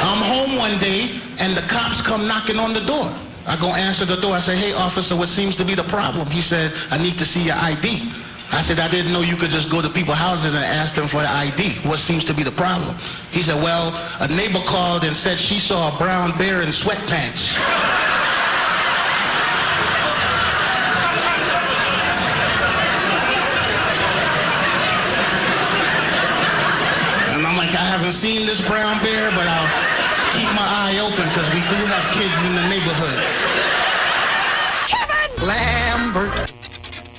I'm home one day, and the cops come knocking on the door. I go answer the door. I say, hey, officer, what seems to be the problem? He said, I need to see your ID. I said, I didn't know you could just go to people's houses and ask them for the ID. What seems to be the problem? He said, well, a neighbor called and said she saw a brown bear in sweatpants. And I'm like, I haven't seen this brown bear, but I'll keep my eye open because we do have kids in the neighborhood. Kevin Lambert.